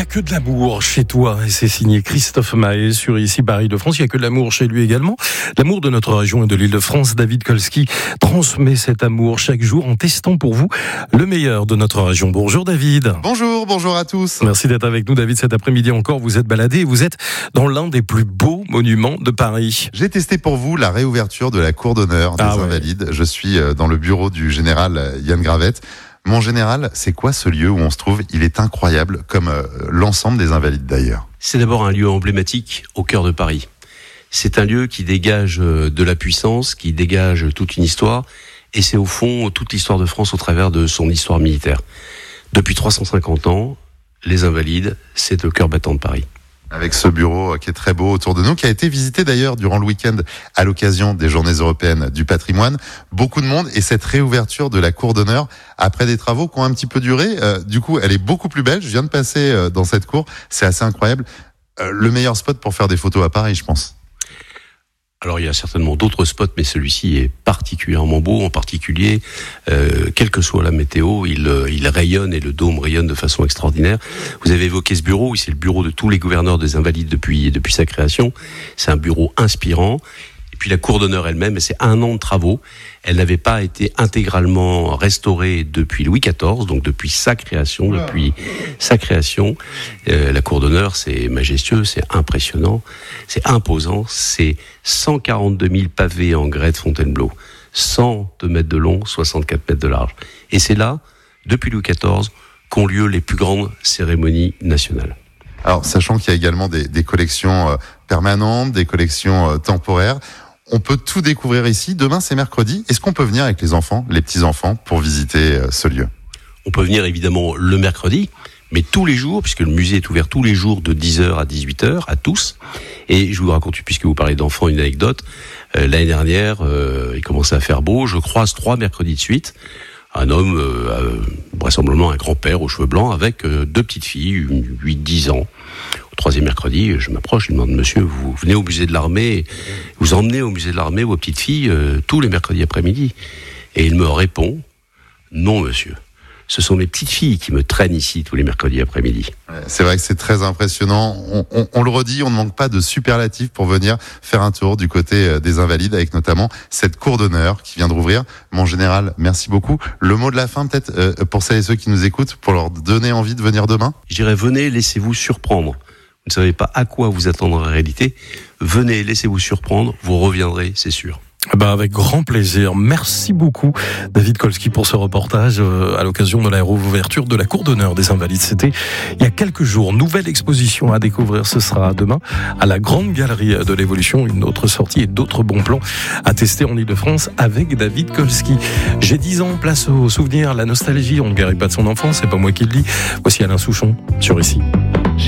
a que de l'amour chez toi, et c'est signé Christophe Mahé sur Ici Paris de France. Il y a que de l'amour chez lui également. L'amour de notre région et de l'Île-de-France. David Kolski transmet cet amour chaque jour en testant pour vous le meilleur de notre région. Bonjour David. Bonjour à tous. Merci d'être avec nous David. Cet après-midi encore, vous êtes baladé et vous êtes dans l'un des plus beaux monuments de Paris. J'ai testé pour vous la réouverture de la cour d'honneur des Invalides. Je suis dans le bureau du général Yann Gravette. Mon général, c'est quoi ce lieu où on se trouve ? Il est incroyable, comme l'ensemble des Invalides d'ailleurs. C'est d'abord un lieu emblématique au cœur de Paris. C'est un lieu qui dégage de la puissance, qui dégage toute une histoire, et c'est au fond toute l'histoire de France au travers de son histoire militaire. Depuis 350 ans, les Invalides, c'est le cœur battant de Paris. Avec ce bureau qui est très beau autour de nous, qui a été visité d'ailleurs durant le week-end à l'occasion des Journées européennes du patrimoine. Beaucoup de monde, et cette réouverture de la cour d'honneur après des travaux qui ont un petit peu duré. Du coup, elle est beaucoup plus belle. Je viens de passer dans cette cour. C'est assez incroyable. Le meilleur spot pour faire des photos à Paris, je pense. Alors il y a certainement d'autres spots, mais celui-ci est particulièrement beau, en particulier, quelle que soit la météo, il rayonne et le dôme rayonne de façon extraordinaire. Vous avez évoqué ce bureau, oui, c'est le bureau de tous les gouverneurs des Invalides depuis sa création. C'est un bureau inspirant. Et puis la cour d'honneur elle-même, c'est 1 an de travaux. Elle n'avait pas été intégralement restaurée depuis Louis XIV, donc depuis sa création. La cour d'honneur, c'est majestueux, c'est impressionnant, c'est imposant. C'est 142 000 pavés en grès de Fontainebleau, 102 mètres de long, 64 mètres de large. Et c'est là, depuis Louis XIV, qu'ont lieu les plus grandes cérémonies nationales. Alors, sachant qu'il y a également des collections permanentes, des collections temporaires, on peut tout découvrir ici. Demain, c'est mercredi. Est-ce qu'on peut venir avec les enfants, les petits-enfants, pour visiter ce lieu ? On peut venir évidemment le mercredi, mais tous les jours, puisque le musée est ouvert tous les jours de 10h à 18h, à tous. Et je vous raconte, puisque vous parlez d'enfants, une anecdote. L'année dernière, il commençait à faire beau. Je croise 3 mercredis de suite un homme, vraisemblablement un grand-père aux cheveux blancs, avec 2 petites filles, 8-10 ans. Au 3e mercredi, je m'approche, je lui demande, monsieur, vous venez au musée de l'armée, vous emmenez au musée de l'armée vos petites filles tous les mercredis après-midi ? Et il me répond, non monsieur, ce sont mes petites filles qui me traînent ici tous les mercredis après-midi. C'est vrai que c'est très impressionnant. On le redit, on ne manque pas de superlatifs pour venir faire un tour du côté des Invalides, avec notamment cette cour d'honneur qui vient de rouvrir. Mon général, merci beaucoup. Le mot de la fin, peut-être, pour celles et ceux qui nous écoutent, pour leur donner envie de venir demain ? Je dirais, venez, laissez-vous surprendre. Vous ne savez pas à quoi vous attendre en réalité. Venez, laissez-vous surprendre, vous reviendrez, c'est sûr. Avec grand plaisir. Merci beaucoup David Kolski pour ce reportage à l'occasion de la réouverture de la cour d'honneur des Invalides. C'était il y a quelques jours. Nouvelle exposition à découvrir, ce sera demain à la Grande Galerie de l'Évolution. Une autre sortie et d'autres bons plans à tester en Île-de-France avec David Kolski. J'ai 10 ans, place aux souvenirs, la nostalgie. On ne guérit pas de son enfance, c'est pas moi qui le dis. Voici Alain Souchon sur Ici.